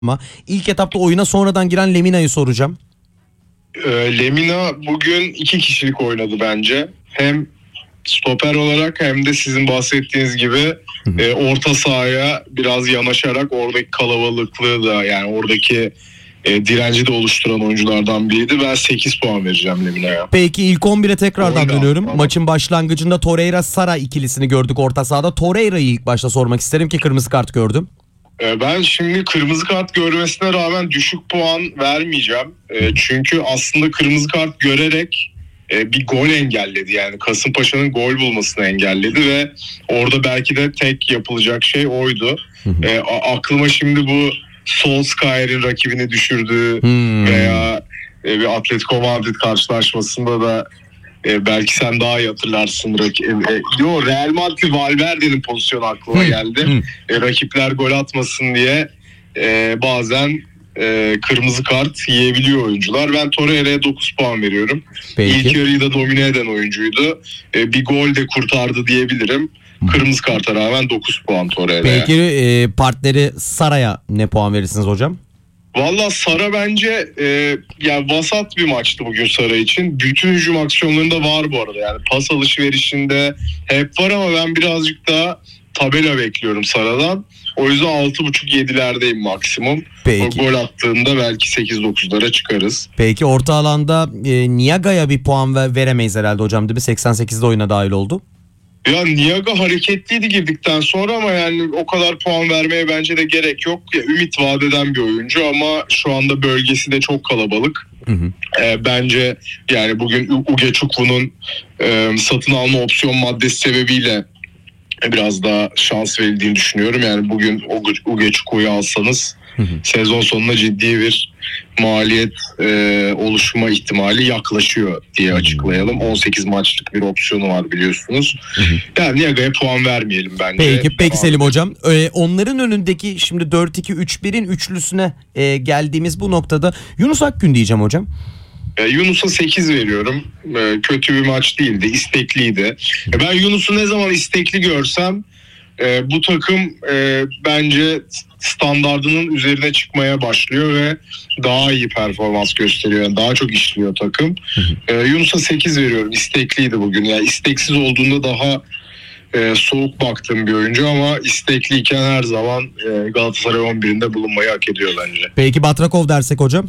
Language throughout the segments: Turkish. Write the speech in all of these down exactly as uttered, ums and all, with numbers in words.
Ama ilk etapta oyuna sonradan giren Lemina'yı soracağım. E, Lemina bugün iki kişilik oynadı bence. Hem stoper olarak hem de sizin bahsettiğiniz gibi e, orta sahaya biraz yanaşarak oradaki kalabalıklığı da, yani oradaki e, direnci de oluşturan oyunculardan biriydi. Ben sekiz puan vereceğim Lemina'ya. Peki ilk on bire tekrardan Oyna, dönüyorum. tamam. Maçın başlangıcında Torreira Sara ikilisini gördük orta sahada. Torreira'yı ilk başta sormak isterim ki kırmızı kart gördüm. Ben şimdi kırmızı kart görmesine rağmen düşük puan vermeyeceğim. Çünkü aslında kırmızı kart görerek bir gol engelledi. Yani Kasımpaşa'nın gol bulmasını engelledi ve orada belki de tek yapılacak şey oydu. Hı hı. E, aklıma şimdi bu Solskjaer'in rakibini düşürdüğü hmm. veya bir Atletico Madrid karşılaşmasında da E, belki sen daha iyi hatırlarsın. Rak- e, e, yo, Real Madrid Valverde'nin pozisyonu aklıma geldi. Hmm. E, rakipler gol atmasın diye e, bazen e, kırmızı kart yiyebiliyor oyuncular. Ben Torreira'ya dokuz puan veriyorum. Peki. İlk yarıyı da domine eden oyuncuydu. E, bir gol de kurtardı diyebilirim. Kırmızı karta rağmen dokuz puan Torreira'ya. Peki e, partneri Sara'ya ne puan verirsiniz hocam? Valla Sara bence e, yani vasat bir maçtı bugün Sara için. Bütün hücum aksiyonlarında var bu arada. Yani pas alışverişinde hep var ama ben birazcık daha tabela bekliyorum Sara'dan. O yüzden altı buçuk yedilerdeyim maksimum. Peki. O gol attığında belki sekiz dokuzlara çıkarız. Peki orta alanda e, Niaga'ya bir puan ver- veremeyiz herhalde hocam değil mi? seksen sekizde oyuna dahil oldu. Ya Niaga hareketliydi girdikten sonra ama yani o kadar puan vermeye bence de gerek yok. Ya, ümit vadeden bir oyuncu ama şu anda bölgesi de çok kalabalık. Hı hı. E, bence yani bugün Ugechukwu'nun e, satın alma opsiyon maddesi sebebiyle biraz daha şans verildiğini düşünüyorum. Yani bugün Ugechukwu'yu alsanız hı hı. sezon sonuna ciddi bir maliyet e, oluşma ihtimali yaklaşıyor diye açıklayalım. on sekiz maçlık bir opsiyonu var biliyorsunuz. Hı hı. Yani Niaga'ya puan vermeyelim bence. Peki, peki Selim hocam. Ee, onların önündeki şimdi dört iki üç birin üçlüsüne e, geldiğimiz bu noktada Yunus Akgün diyeceğim hocam. E, Yunus'a sekiz veriyorum. E, kötü bir maç değildi, istekliydi. E, ben Yunus'u ne zaman istekli görsem e, bu takım e, bence standardının üzerine çıkmaya başlıyor ve daha iyi performans gösteriyor. Yani daha çok işliyor takım. E, Yunus'a sekiz veriyorum. İstekliydi bugün. Yani isteksiz olduğunda daha e, soğuk baktığım bir oyuncu ama istekliyken her zaman e, Galatasaray on birinde bulunmayı hak ediyor bence. Peki Batrakov dersek hocam?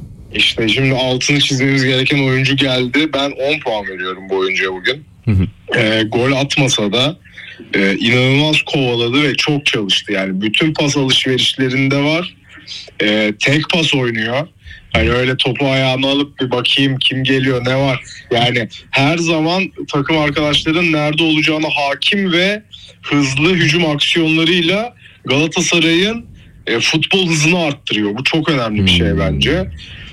İşte şimdi altını çizmemiz gereken oyuncu geldi. Ben on puan veriyorum bu oyuncuya bugün. Hı hı. E, gol atmasa da e, inanılmaz kovaladı ve çok çalıştı. Yani bütün pas alışverişlerinde var. E, tek pas oynuyor. Hani öyle topu ayağına alıp bir bakayım kim geliyor ne var. Yani her zaman takım arkadaşların nerede olacağına hakim ve hızlı hücum aksiyonlarıyla Galatasaray'ın e, futbol hızını arttırıyor. Bu çok önemli bir şey bence.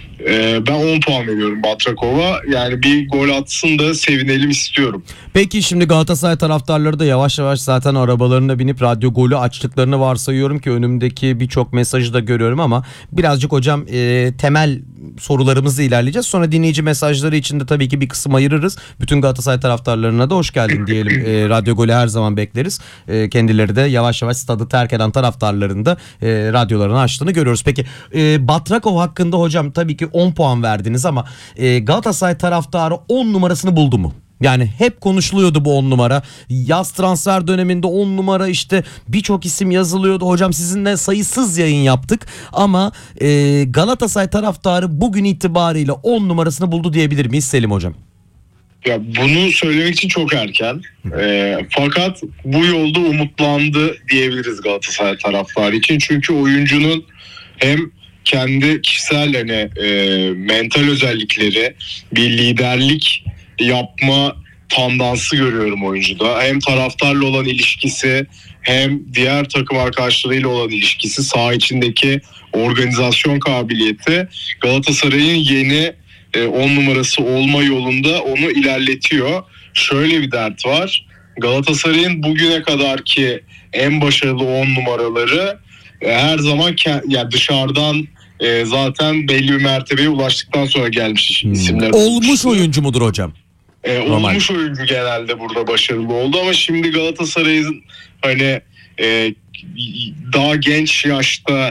Ben on puan veriyorum Batrakov'a. Yani bir gol atsın da sevinelim istiyorum. Peki şimdi Galatasaray taraftarları da yavaş yavaş zaten arabalarına binip radyo golü açtıklarını varsayıyorum ki önümdeki birçok mesajı da görüyorum ama birazcık hocam e, temel sorularımızla ilerleyeceğiz. Sonra dinleyici mesajları için de tabii ki bir kısım ayırırız. Bütün Galatasaray taraftarlarına da hoş geldin diyelim. E, radyo golü her zaman bekleriz. E, kendileri de yavaş yavaş stadı terk eden taraftarların da e, radyolarını açtığını görüyoruz. Peki e, Batrakov hakkında hocam tabii ki on puan verdiniz ama e, Galatasaray taraftarı on numarasını buldu mu? Yani hep konuşuluyordu bu on numara. Yaz transfer döneminde on numara işte birçok isim yazılıyordu. Hocam sizinle sayısız yayın yaptık ama e, Galatasaray taraftarı bugün itibariyle on numarasını buldu diyebilir miyiz Selim hocam? Ya bunu söylemek için çok erken. E, fakat bu yolda umutlandı diyebiliriz Galatasaray taraftarı için. Çünkü oyuncunun hem kendi kişisel hani e, mental özellikleri, bir liderlik yapma tandansı görüyorum oyuncuda. Hem taraftarla olan ilişkisi hem diğer takım arkadaşlarıyla olan ilişkisi, saha içindeki organizasyon kabiliyeti Galatasaray'ın yeni on numarası olma yolunda onu ilerletiyor. Şöyle bir dert var. Galatasaray'ın bugüne kadarki en başarılı on numaraları her zaman ke- yani dışarıdan e, zaten belli bir mertebeye ulaştıktan sonra gelmiş hmm. isimler. Olmuş olmuştu. Oyuncu mudur hocam? E, olmuş oyuncu genelde burada başarılı oldu ama şimdi Galatasaray'ın hani e, daha genç yaşta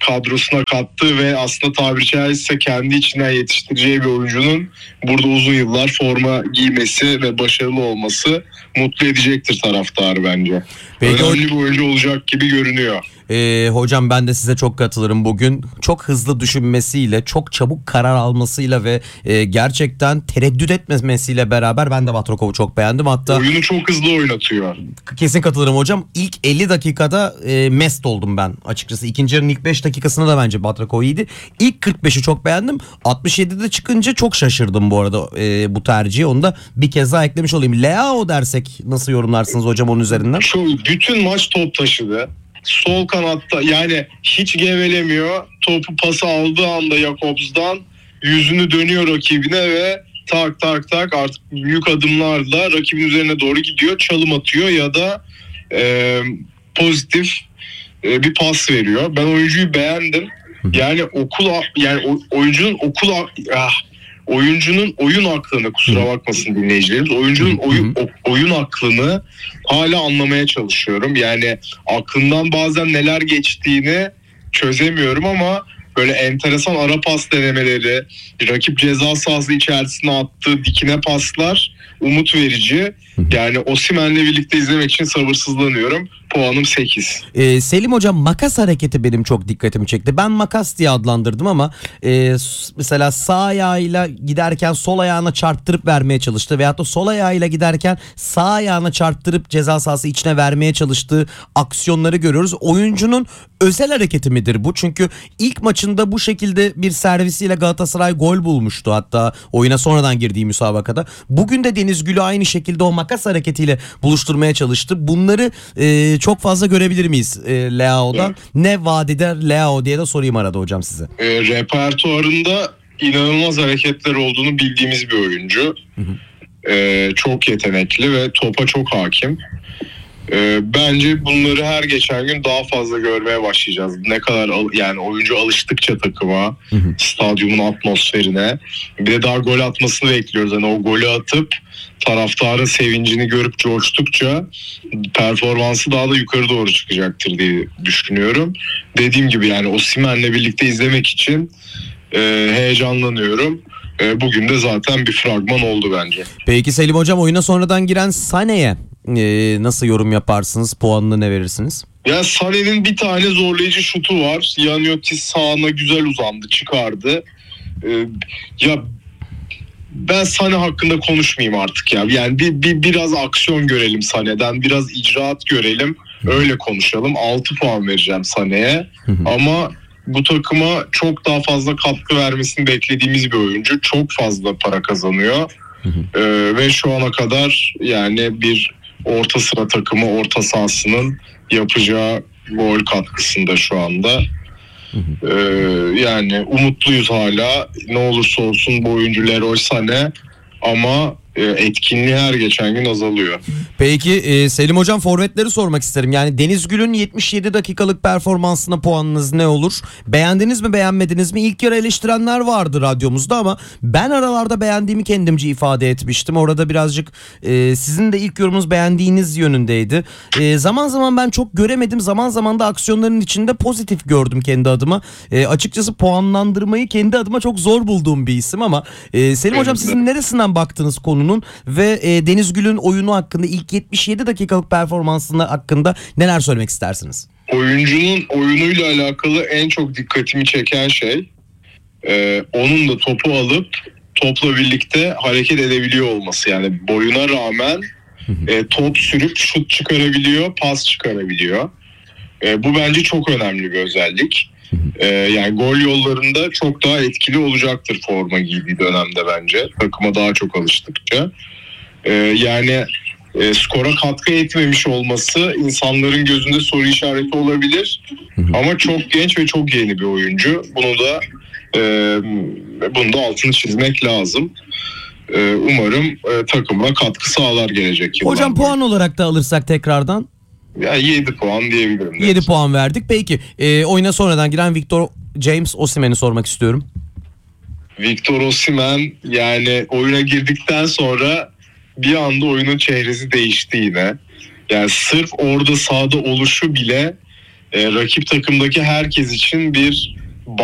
kadrosuna kattığı ve aslında tabiri caizse kendi içinden yetiştireceği bir oyuncunun burada uzun yıllar forma giymesi ve başarılı olması mutlu edecektir taraftarı bence. Peki, önemli bir oyuncu olacak gibi görünüyor. Ee, hocam ben de size çok katılırım bugün. Çok hızlı düşünmesiyle, çok çabuk karar almasıyla ve e, gerçekten tereddüt etmemesiyle beraber ben de Batrakov'u çok beğendim. Hatta Oyunu çok hızlı oynatıyor. kesin katılırım hocam. İlk elli dakikada e, mest oldum ben açıkçası. İkinci yarının ilk beş dakikasında da bence Batrakov iyiydi. İlk kırk beşi çok beğendim. altmış yedide çıkınca çok şaşırdım bu arada e, bu tercihi. Onu da bir kez daha eklemiş olayım. Leao dersek nasıl yorumlarsınız hocam onun üzerinden? Şu bütün maç top taşıdı. Sol kanatta yani hiç gevelemiyor. Topu pası aldığı anda Jakobs'dan yüzünü dönüyor rakibine ve tak tak tak artık büyük adımlarla rakibin üzerine doğru gidiyor. Çalım atıyor ya da e, pozitif e, bir pas veriyor. Ben oyuncuyu beğendim. Yani okul yani oyuncunun okul ah, oyuncunun oyun aklını, kusura bakmasın dinleyicilerimiz, oyuncunun oyun o, oyun aklını hala anlamaya çalışıyorum. Yani aklından bazen neler geçtiğini çözemiyorum ama böyle enteresan ara pas denemeleri, rakip ceza sahası içerisine attığı dikine paslar umut verici. Yani Osimhen'le birlikte izlemek için sabırsızlanıyorum. Puanım sekiz. Ee, Selim hocam, makas hareketi benim çok dikkatimi çekti. Ben makas diye adlandırdım ama e, mesela sağ ayağıyla giderken sol ayağına çarptırıp vermeye çalıştı. Veyahut da sol ayağıyla giderken sağ ayağına çarptırıp ceza sahası içine vermeye çalıştığı aksiyonları görüyoruz. Oyuncunun özel hareketi midir bu? Çünkü ilk maçında bu şekilde bir servisiyle Galatasaray gol bulmuştu. Hatta oyuna sonradan girdiği müsabakada. Bugün de Deniz Gül'ü aynı şekilde o makas hareketiyle buluşturmaya çalıştı. Bunları e, çok fazla görebilir miyiz e, Leao'dan? Evet. Ne vaat eder Leao diye de sorayım arada hocam size. E, repertuarında inanılmaz hareketler olduğunu bildiğimiz bir oyuncu. Hı hı. E, çok yetenekli ve topa çok hakim. E, bence bunları her geçen gün daha fazla görmeye başlayacağız. Ne kadar al, yani oyuncu alıştıkça takıma, hı hı. stadyumun atmosferine, bir de daha gol atmasını bekliyoruz. Yani o golü atıp taraftarın sevincini görüp coştukça performansı daha da yukarı doğru çıkacaktır diye düşünüyorum. Dediğim gibi yani Osimhen'le birlikte izlemek için e, heyecanlanıyorum. E, bugün de zaten bir fragman oldu bence. Peki Selim hocam, oyuna sonradan giren Sané'ye e, nasıl yorum yaparsınız? Puanını ne verirsiniz? Ya Sané'nin bir tane zorlayıcı şutu var. Yanyotis sağına güzel uzandı, çıkardı. E, ya ben Sané hakkında konuşmayayım artık ya. Yani bir, bir biraz aksiyon görelim Sané'den, biraz icraat görelim, öyle konuşalım. altı puan vereceğim Sané'ye. Ama bu takıma çok daha fazla katkı vermesini beklediğimiz bir oyuncu. Çok fazla para kazanıyor. ee, ve şu ana kadar yani bir orta sıra takımı orta sahasının yapacağı gol katkısında şu anda. Ee, yani umutluyuz hala. Ne olursa olsun bu oyuncu Leroy Sané ama etkinliği her geçen gün azalıyor. Peki e, Selim hocam, forvetleri sormak isterim. Yani Deniz Gül'ün yetmiş yedi dakikalık performansına puanınız ne olur? Beğendiniz mi, beğenmediniz mi? İlk yarı eleştirenler vardı radyomuzda ama ben aralarda beğendiğimi kendimce ifade etmiştim. Orada birazcık e, sizin de ilk yorumunuz beğendiğiniz yönündeydi. E, zaman zaman ben çok göremedim. Zaman zaman da aksiyonların içinde pozitif gördüm kendi adıma. E, açıkçası puanlandırmayı kendi adıma çok zor bulduğum bir isim ama e, Selim hocam, sizin neresinden baktınız konunun ve e, Deniz Gül'ün oyunu hakkında, ilk yetmiş yedi dakikalık performansında hakkında neler söylemek istersiniz? Oyuncunun oyunuyla alakalı en çok dikkatimi çeken şey e, onun da topu alıp topla birlikte hareket edebiliyor olması. Yani boyuna rağmen e, top sürüp şut çıkarabiliyor, pas çıkarabiliyor. E, bu bence çok önemli bir özellik. Ee, yani gol yollarında çok daha etkili olacaktır forma giydiği dönemde bence. Takıma daha çok alıştıkça. Ee, yani e, skora katkı etmemiş olması insanların gözünde soru işareti olabilir. Ama çok genç ve çok yeni bir oyuncu. Bunu da e, bunu da altını çizmek lazım. E, umarım e, takımına katkı sağlar gelecek yıllarda. Hocam puan olarak da alırsak tekrardan? Ya yedi puan diyebilirim. yedi evet. Puan verdik. Peki e, oyuna sonradan giren Victor James Osimhen'i sormak istiyorum. Victor Osimhen yani oyuna girdikten sonra bir anda oyunun çehresi değişti yine. Yani sırf orada sahada oluşu bile e, rakip takımdaki herkes için bir